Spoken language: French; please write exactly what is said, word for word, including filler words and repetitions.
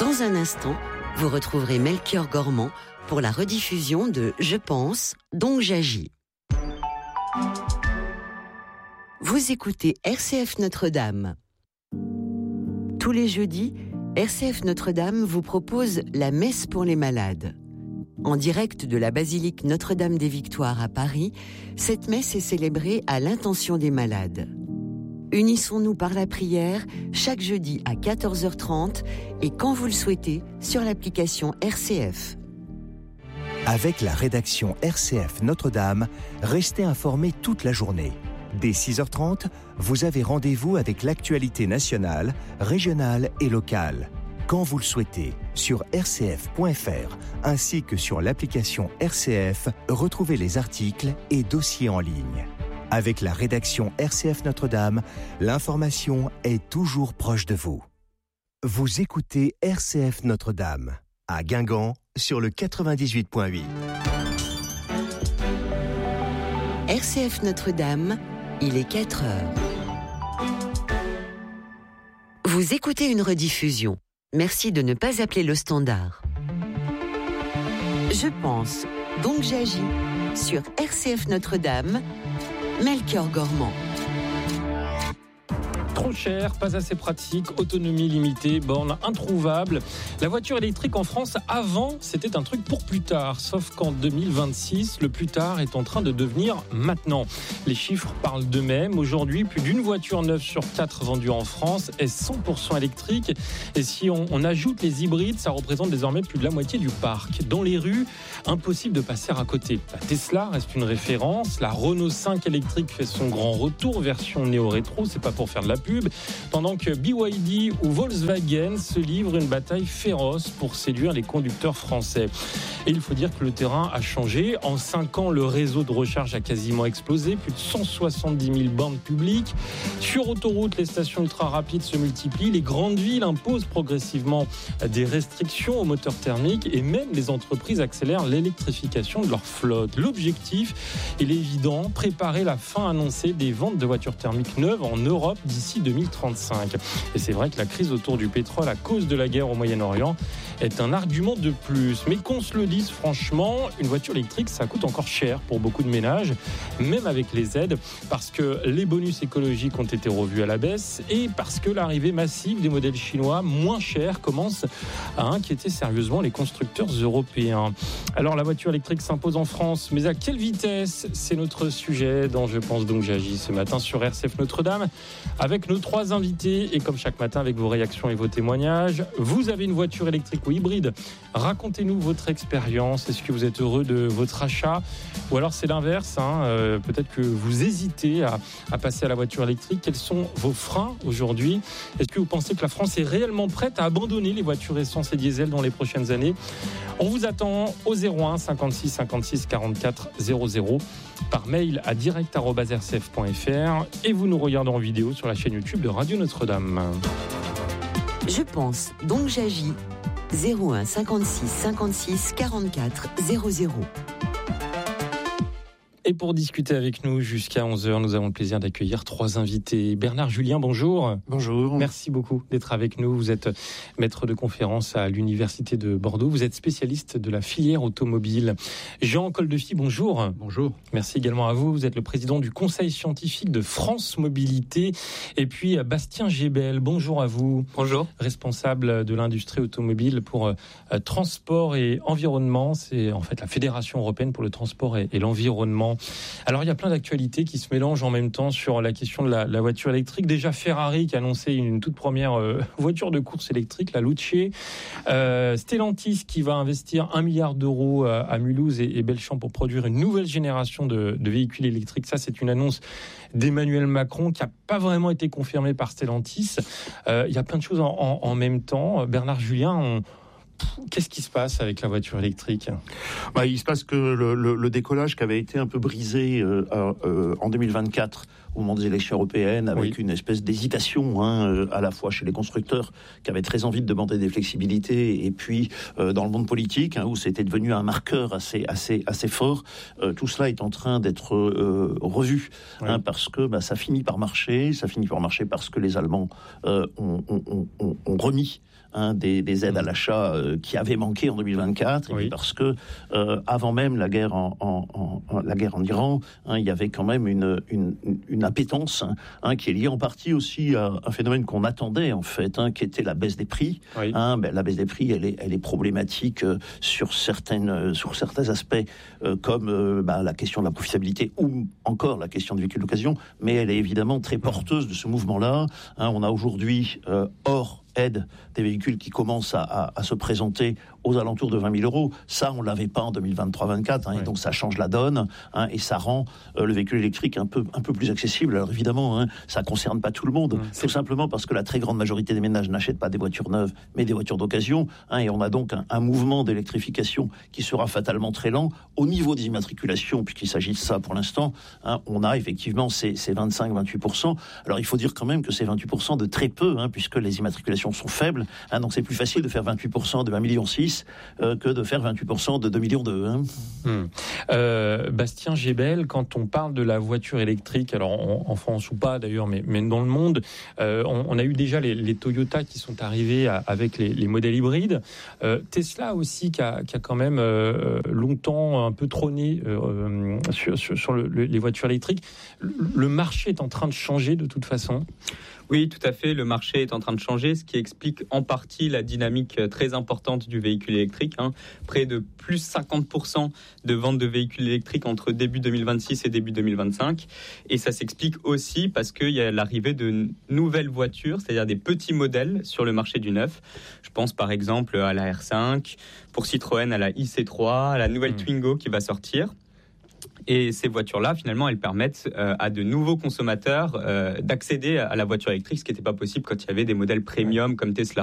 Dans un instant, vous retrouverez Melchior Gormand pour la rediffusion de Je pense, donc j'agis. Vous écoutez R C F Notre-Dame. Tous les jeudis, R C F Notre-Dame vous propose la messe pour les malades. En direct de la basilique Notre-Dame des Victoires à Paris, cette messe est célébrée à l'intention des malades. Unissons-nous par la prière chaque jeudi à quatorze heures trente et quand vous le souhaitez sur l'application R C F. Avec la rédaction R C F Notre-Dame, restez informés toute la journée. Dès six heures trente, vous avez rendez-vous avec l'actualité nationale, régionale et locale. Quand vous le souhaitez, sur r c f point f r ainsi que sur l'application R C F, retrouvez les articles et dossiers en ligne. Avec la rédaction R C F Notre-Dame, l'information est toujours proche de vous. Vous écoutez R C F Notre-Dame, à Guingamp, sur le quatre-vingt-dix-huit point huit. R C F Notre-Dame, il est quatre heures. Vous écoutez une rediffusion. Merci de ne pas appeler le standard. Je pense, donc j'agis. Sur R C F Notre-Dame, Melchior Gormand. Trop cher, pas assez pratique, autonomie limitée, bornes introuvables. La voiture électrique en France, avant, c'était un truc pour plus tard. Sauf qu'en deux mille vingt-six, le plus tard est en train de devenir maintenant. Les chiffres parlent d'eux-mêmes. Aujourd'hui, plus d'une voiture neuve sur quatre vendue en France est cent pour cent électrique. Et si on, on ajoute les hybrides, ça représente désormais plus de la moitié du parc. Dans les rues, impossible de passer à côté. La Tesla reste une référence. La Renault cinq électrique fait son grand retour, version néo-rétro. C'est pas pour faire de la pub. Pendant que B Y D ou Volkswagen se livrent une bataille féroce pour séduire les conducteurs français. Et il faut dire que le terrain a changé. En cinq ans, le réseau de recharge a quasiment explosé. Plus de cent soixante-dix mille bornes publiques. Sur autoroute, les stations ultra rapides se multiplient. Les grandes villes imposent progressivement des restrictions aux moteurs thermiques et même les entreprises accélèrent l'électrification de leur flotte. L'objectif, il est évident, préparer la fin annoncée des ventes de voitures thermiques neuves en Europe d'ici deux mille trente-cinq. Et c'est vrai que la crise autour du pétrole à cause de la guerre au Moyen-Orient est un argument de plus. Mais qu'on se le dise franchement, une voiture électrique, ça coûte encore cher pour beaucoup de ménages, même avec les aides, parce que les bonus écologiques ont été revus à la baisse et parce que l'arrivée massive des modèles chinois moins chers commence à inquiéter sérieusement les constructeurs européens. Alors la voiture électrique s'impose en France, mais à quelle vitesse ? C'est notre sujet dans Je pense donc j'agis ce matin sur R C F Notre-Dame avec nos trois invités et comme chaque matin avec vos réactions et vos témoignages. Vous avez une voiture électrique ou hybride ? Racontez-nous votre expérience. Est-ce que vous êtes heureux de votre achat ? Ou alors c'est l'inverse, hein, euh, peut-être que vous hésitez à, à passer à la voiture électrique. Quels sont vos freins aujourd'hui ? Est-ce que vous pensez que la France est réellement prête à abandonner les voitures essence et diesel dans les prochaines années ? On vous attend au zéro un cinquante-six cinquante-six quarante-quatre zéro zéro par mail à direct arobase r c f point f r et vous nous regardez en vidéo sur la chaîne YouTube de Radio Notre-Dame. Je pense, donc j'agis. zéro un cinquante-six cinquante-six quarante-quatre zéro zéro. Et pour discuter avec nous jusqu'à onze heures, nous avons le plaisir d'accueillir trois invités. Bernard Julien, bonjour. Bonjour. Merci beaucoup d'être avec nous. Vous êtes maître de conférence à l'Université de Bordeaux. Vous êtes spécialiste de la filière automobile. Jean Coldefy, bonjour. Bonjour. Merci également à vous. Vous êtes le président du Conseil scientifique de France Mobilité. Et puis Bastien Gébel, bonjour à vous. Bonjour. Responsable de l'industrie automobile pour euh, transport et environnement. C'est en fait la Fédération européenne pour le transport et, et l'environnement. Alors il y a plein d'actualités qui se mélangent en même temps sur la question de la, la voiture électrique. Déjà Ferrari qui a annoncé une toute première euh, voiture de course électrique, la Luce. Euh, Stellantis qui va investir un milliard d'euros à, à Mulhouse et, et Belchamp pour produire une nouvelle génération de, de véhicules électriques. Ça c'est une annonce d'Emmanuel Macron qui n'a pas vraiment été confirmée par Stellantis. Euh, il y a plein de choses en, en, en même temps. Bernard Julien, on qu'est-ce qui se passe avec la voiture électrique ? Bah, il se passe que le, le, le décollage qui avait été un peu brisé euh, euh, en deux mille vingt-quatre au moment des élections européennes, avec oui. une espèce d'hésitation hein, euh, à la fois chez les constructeurs qui avaient très envie de demander des flexibilités, et puis euh, dans le monde politique hein, où c'était devenu un marqueur assez assez assez fort. Euh, tout cela est en train d'être euh, revu oui. hein, parce que bah, ça finit par marcher, ça finit par marcher parce que les Allemands euh, ont, ont, ont, ont remis hein, des, des aides à l'achat euh, qui avaient manqué en deux mille vingt-quatre, et oui. puis parce que euh, avant même la guerre en, en, en, la guerre en Iran, hein, il y avait quand même une, une, une appétence hein, qui est liée en partie aussi à un phénomène qu'on attendait en fait, hein, qui était la baisse des prix. Oui. Hein, ben, la baisse des prix, elle est, elle est problématique euh, sur, certaines, euh, sur certains aspects, euh, comme euh, ben, la question de la profitabilité ou encore la question du véhicule d'occasion, mais elle est évidemment très porteuse de ce mouvement-là. Hein, on a aujourd'hui, euh, hors aide, des véhicules qui commencent à, à, à se présenter aux alentours de vingt mille euros. Ça, on ne l'avait pas en deux mille vingt-trois vingt-quatre, hein, ouais. Et donc ça change la donne, hein, et ça rend euh, le véhicule électrique un peu, un peu plus accessible. Alors évidemment, hein, ça ne concerne pas tout le monde, mmh, tout simplement parce que la très grande majorité des ménages n'achètent pas des voitures neuves, mais des voitures d'occasion, hein, et on a donc un, un mouvement d'électrification qui sera fatalement très lent. Au niveau des immatriculations, puisqu'il s'agit de ça pour l'instant, hein, on a effectivement ces, ces vingt-cinq à vingt-huit pour cent. Alors il faut dire quand même que c'est vingt-huit pour cent de très peu, hein, puisque les immatriculations sont faibles, hein, donc c'est plus facile de faire vingt-huit pour cent de un virgule six million euh, que de faire vingt-huit pour cent de deux virgule deux millions. Hein. Hum. Euh, Bastien Gébel, quand on parle de la voiture électrique, alors en, en France ou pas d'ailleurs, mais, mais dans le monde, euh, on, on a eu déjà les, les Toyota qui sont arrivés à, avec les, les modèles hybrides. Euh, Tesla aussi qui a, qui a quand même euh, longtemps un peu trôné euh, sur, sur, sur le, le, les voitures électriques. Le, le marché est en train de changer de toute façon. Oui, tout à fait. Le marché est en train de changer, ce qui explique en partie la dynamique très importante du véhicule électrique. Hein. Près de plus cinquante pour cent de ventes de véhicules électriques entre début deux mille vingt-six et début deux mille vingt-cinq. Et ça s'explique aussi parce qu'il y a l'arrivée de nouvelles voitures, c'est-à-dire des petits modèles sur le marché du neuf. Je pense par exemple à la R cinq, pour Citroën à la I C trois, à la nouvelle mmh. Twingo qui va sortir. Et ces voitures-là, finalement, elles permettent euh, à de nouveaux consommateurs euh, d'accéder à la voiture électrique, ce qui n'était pas possible quand il y avait des modèles premium comme Tesla.